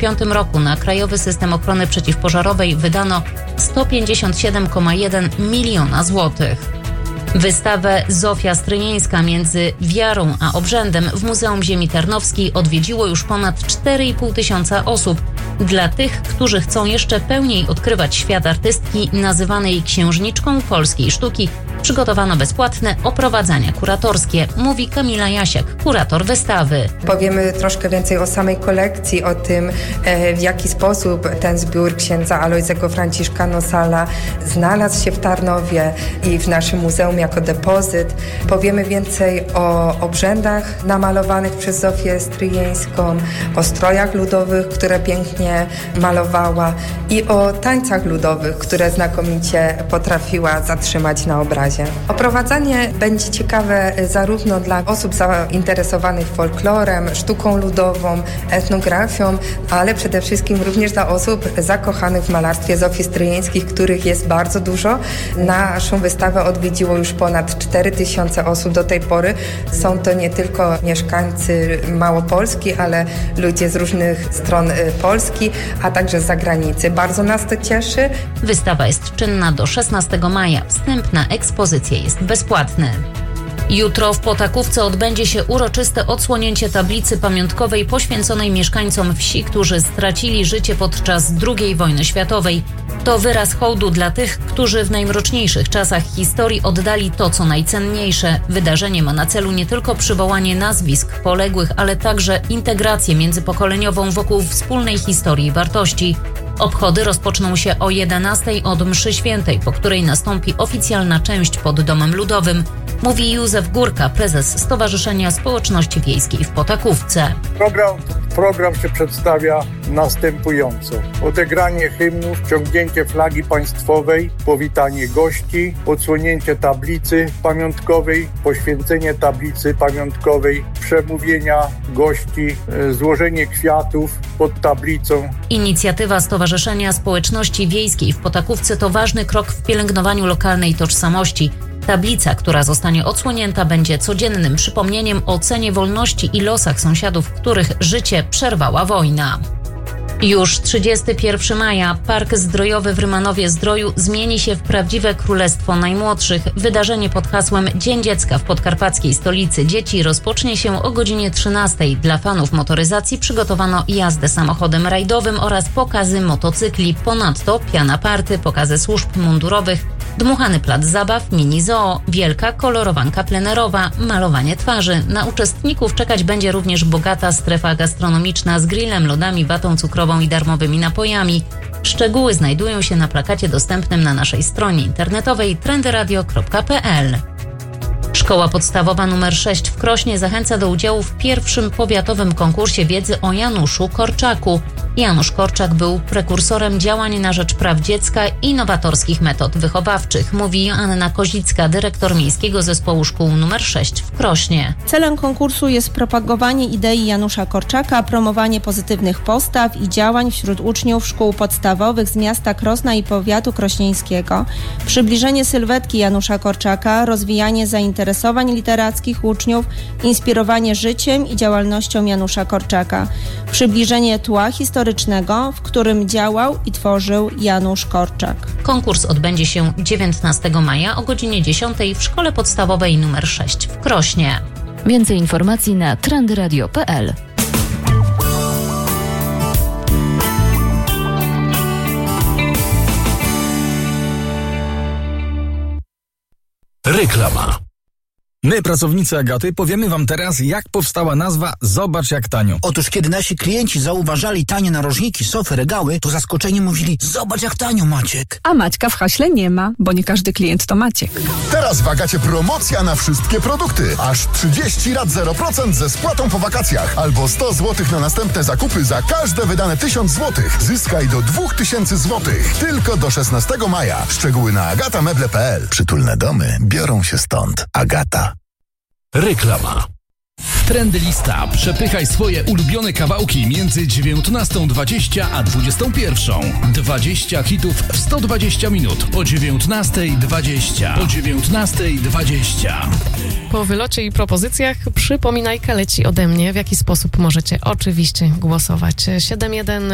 2025 roku na Krajowy System Ochrony Przeciwpożarowej wydano 157,1 miliona złotych. Wystawę Zofia Stryjeńska między wiarą a obrzędem w Muzeum Ziemi Tarnowskiej odwiedziło już ponad 4,5 tysiąca osób. Dla tych, którzy chcą jeszcze pełniej odkrywać świat artystki nazywanej księżniczką polskiej sztuki, przygotowano bezpłatne oprowadzania kuratorskie, mówi Kamila Jasiak, kurator wystawy. Powiemy troszkę więcej o samej kolekcji, o tym, w jaki sposób ten zbiór księdza Alojzego Franciszka Nosala znalazł się w Tarnowie i w naszym muzeum jako depozyt. Powiemy więcej o obrzędach namalowanych przez Zofię Stryjeńską, o strojach ludowych, które pięknie malowała i o tańcach ludowych, które znakomicie potrafiła zatrzymać na obrazie. Oprowadzanie będzie ciekawe zarówno dla osób zainteresowanych folklorem, sztuką ludową, etnografią, ale przede wszystkim również dla osób zakochanych w malarstwie Zofii Stryjeńskiej, których jest bardzo dużo. Naszą wystawę odwiedziło już ponad 4 tysiące osób do tej pory. Są to nie tylko mieszkańcy Małopolski, ale ludzie z różnych stron Polski, a także z zagranicy. Bardzo nas to cieszy. Wystawa jest czynna do 16 maja. Wstęp na ekspozycję jest bezpłatny. Jutro w Potakówce odbędzie się uroczyste odsłonięcie tablicy pamiątkowej poświęconej mieszkańcom wsi, którzy stracili życie podczas II wojny światowej. To wyraz hołdu dla tych, którzy w najmroczniejszych czasach historii oddali to, co najcenniejsze. Wydarzenie ma na celu nie tylko przywołanie nazwisk poległych, ale także integrację międzypokoleniową wokół wspólnej historii i wartości. Obchody rozpoczną się o 11:00 od mszy świętej, po której nastąpi oficjalna część pod Domem Ludowym, mówi Józef Górka, prezes Stowarzyszenia Społeczności Wiejskiej w Potakówce. Program się przedstawia następująco. Odegranie hymnów, ciągnięcie flagi państwowej, powitanie gości, odsłonięcie tablicy pamiątkowej, poświęcenie tablicy pamiątkowej, przemówienia gości, złożenie kwiatów pod tablicą. Inicjatywa Stowarzyszenia Społeczności Wiejskiej w Potakówce to ważny krok w pielęgnowaniu lokalnej tożsamości. Tablica, która zostanie odsłonięta, będzie codziennym przypomnieniem o cenie wolności i losach sąsiadów, których życie przerwała wojna. Już 31 maja Park Zdrojowy w Rymanowie-Zdroju zmieni się w prawdziwe królestwo najmłodszych. Wydarzenie pod hasłem Dzień Dziecka w podkarpackiej stolicy dzieci rozpocznie się o godzinie 13:00. Dla fanów motoryzacji przygotowano jazdę samochodem rajdowym oraz pokazy motocykli. Ponadto piana party, pokazy służb mundurowych, dmuchany plac zabaw, mini zoo, wielka kolorowanka plenerowa, malowanie twarzy. Na uczestników czekać będzie również bogata strefa gastronomiczna z grillem, lodami, watą cukrową i darmowymi napojami. Szczegóły znajdują się na plakacie dostępnym na naszej stronie internetowej trendyradio.pl. Szkoła podstawowa nr 6 w Krośnie zachęca do udziału w pierwszym powiatowym konkursie wiedzy o Januszu Korczaku. Janusz Korczak był prekursorem działań na rzecz praw dziecka i nowatorskich metod wychowawczych, mówi Anna Kozicka, dyrektor Miejskiego Zespołu Szkół nr 6 w Krośnie. Celem konkursu jest propagowanie idei Janusza Korczaka, promowanie pozytywnych postaw i działań wśród uczniów szkół podstawowych z miasta Krosna i powiatu krośnieńskiego, przybliżenie sylwetki Janusza Korczaka, rozwijanie zainteresowań literackich uczniów, inspirowanie życiem i działalnością Janusza Korczaka, przybliżenie tła historycznego, w którym działał i tworzył Janusz Korczak. Konkurs odbędzie się 19 maja o godzinie 10:00 w Szkole Podstawowej nr 6 w Krośnie. Więcej informacji na trendyradio.pl. Reklama. My, pracownicy Agaty, powiemy Wam teraz, jak powstała nazwa Zobacz jak tanio. Otóż kiedy nasi klienci zauważali tanie narożniki, sofy, regały, to zaskoczeni mówili: zobacz jak tanio, Maciek. A Maćka w haśle nie ma, bo nie każdy klient to Maciek. Teraz w Agacie promocja na wszystkie produkty. Aż 30 rat 0% ze spłatą po wakacjach. Albo 100 zł na następne zakupy za każde wydane 1000 zł. Zyskaj do 2000 zł. Tylko do 16 maja. Szczegóły na agatameble.pl. Przytulne domy biorą się stąd. Agata. Reklama. Trendy Lista. Przepychaj swoje ulubione kawałki między 19:20 a 21:00. 20 hitów w 120 minut o 19:20. O 19:20. Po wylocie i propozycjach przypominajka leci ode mnie, w jaki sposób możecie oczywiście głosować. 7-1